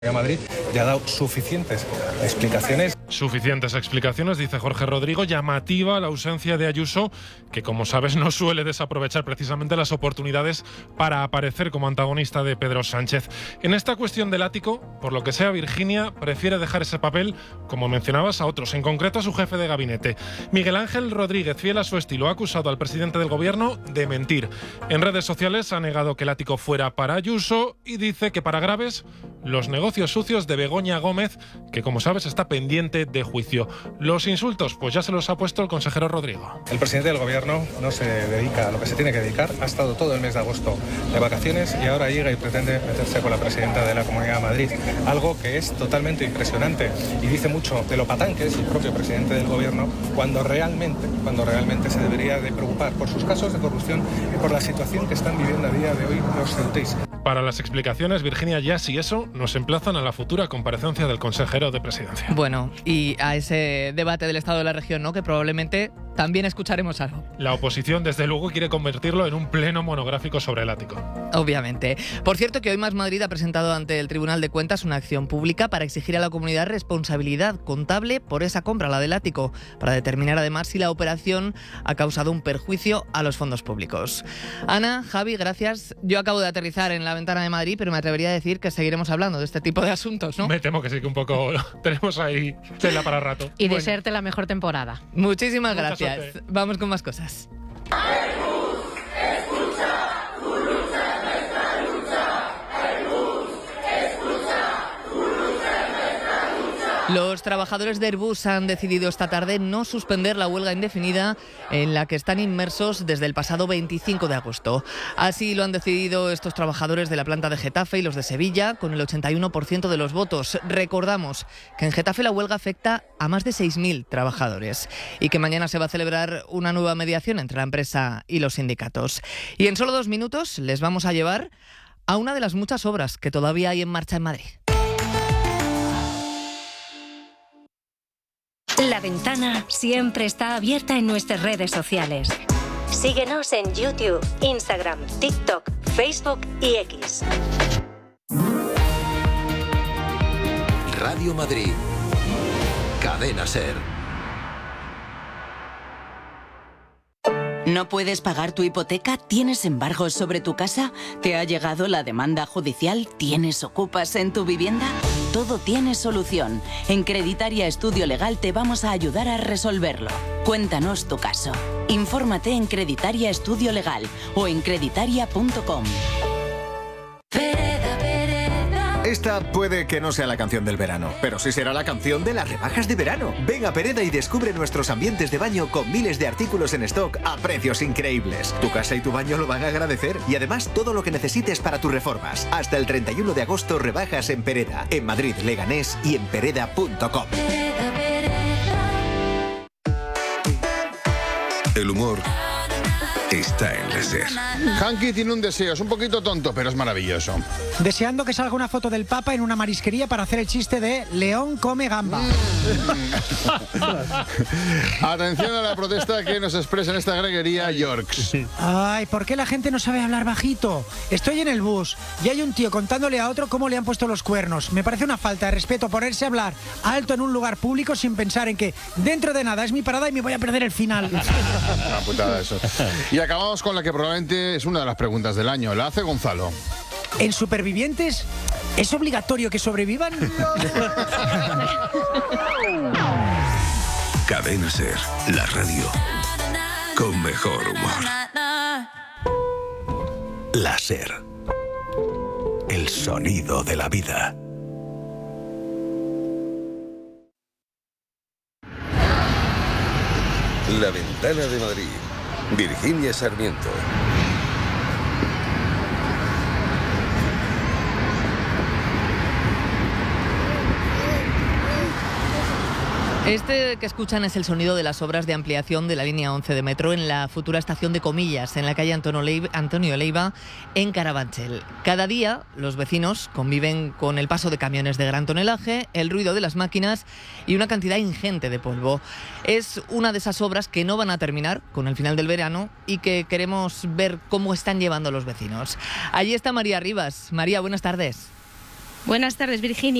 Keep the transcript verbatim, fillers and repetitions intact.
Madrid ya ha dado suficientes explicaciones. Suficientes explicaciones, dice Jorge Rodrigo. Llamativa la ausencia de Ayuso, que como sabes no suele desaprovechar precisamente las oportunidades para aparecer como antagonista de Pedro Sánchez. En esta cuestión del ático, por lo que sea, Virginia prefiere dejar ese papel, como mencionabas, a otros, en concreto a su jefe de gabinete. Miguel Ángel Rodríguez, fiel a su estilo, ha acusado al presidente del gobierno de mentir. En redes sociales ha negado que el ático fuera para Ayuso y dice que para graves, los negocios sucios de Begoña Gómez, que como sabes está pendiente de juicio. Los insultos, pues ya se los ha puesto el consejero Rodrigo. El presidente del gobierno no se dedica a lo que se tiene que dedicar. Ha estado todo el mes de agosto de vacaciones y ahora llega y pretende meterse con la presidenta de la Comunidad de Madrid. Algo que es totalmente impresionante y dice mucho de lo patán que es el propio presidente del gobierno cuando realmente, cuando realmente se debería de preocupar por sus casos de corrupción y por la situación que están viviendo a día de hoy los ceutíes. Para las explicaciones, Virginia, ya si eso, nos emplazan a la futura comparecencia del consejero de Presidencia. Bueno, y a ese debate del estado de la región, ¿no?, que probablemente también escucharemos algo. La oposición, desde luego, quiere convertirlo en un pleno monográfico sobre el ático. Obviamente. Por cierto, que hoy Más Madrid ha presentado ante el Tribunal de Cuentas una acción pública para exigir a la comunidad responsabilidad contable por esa compra, la del ático, para determinar además si la operación ha causado un perjuicio a los fondos públicos. Ana, Javi, gracias. Yo acabo de aterrizar en la ventana de Madrid, pero me atrevería a decir que seguiremos hablando de este tipo de asuntos, ¿no? Me temo que sí, que un poco tenemos ahí tela para rato. Y bueno. de serte la mejor temporada. Muchísimas gracias. Suerte. Vamos con más cosas. Los trabajadores de Airbus han decidido esta tarde no suspender la huelga indefinida en la que están inmersos desde el pasado veinticinco de agosto. Así lo han decidido estos trabajadores de la planta de Getafe y los de Sevilla, con el ochenta y uno por ciento de los votos. Recordamos que en Getafe la huelga afecta a más de seis mil trabajadores y que mañana se va a celebrar una nueva mediación entre la empresa y los sindicatos. Y en solo dos minutos les vamos a llevar a una de las muchas obras que todavía hay en marcha en Madrid. La Ventana siempre está abierta en nuestras redes sociales. Síguenos en YouTube, Instagram, TikTok, Facebook y X. Radio Madrid. Cadena SER. ¿No puedes pagar tu hipoteca? ¿Tienes embargos sobre tu casa? ¿Te ha llegado la demanda judicial? ¿Tienes ocupas en tu vivienda? Todo tiene solución. En Creditaria Estudio Legal te vamos a ayudar a resolverlo. Cuéntanos tu caso. Infórmate en Creditaria Estudio Legal o en creditaria punto com. Esta puede que no sea la canción del verano, pero sí será la canción de las rebajas de verano. Ven a Pereda y descubre nuestros ambientes de baño con miles de artículos en stock a precios increíbles. Tu casa y tu baño lo van a agradecer y además todo lo que necesites para tus reformas. Hasta el treinta y uno de agosto rebajas en Pereda, en Madrid, Leganés y en pereda punto com. El humor está en la SER. Hanky tiene un deseo, es un poquito tonto, pero es maravilloso. Deseando que salga una foto del Papa en una marisquería para hacer el chiste de León come gamba. Atención a la protesta que nos expresa en esta greguería Yorks. Ay, ¿por qué la gente no sabe hablar bajito? Estoy en el bus y hay un tío contándole a otro cómo le han puesto los cuernos. Me parece una falta de respeto ponerse a hablar alto en un lugar público sin pensar en que dentro de nada es mi parada y me voy a perder el final. Una putada eso. Y acabamos con la que probablemente es una de las preguntas del año. La hace Gonzalo. ¿En Supervivientes es obligatorio que sobrevivan? Cadena SER, la radio con mejor humor. La SER, el sonido de la vida. La Ventana de Madrid. Virginia Sarmiento. Este que escuchan es el sonido de las obras de ampliación de la línea once de metro en la futura estación de Comillas, en la calle Antonio Leiva, Antonio Leiva, en Carabanchel. Cada día los vecinos conviven con el paso de camiones de gran tonelaje, el ruido de las máquinas y una cantidad ingente de polvo. Es una de esas obras que no van a terminar con el final del verano y que queremos ver cómo están llevando los vecinos. Allí está María Rivas. María, buenas tardes. Buenas tardes, Virginia.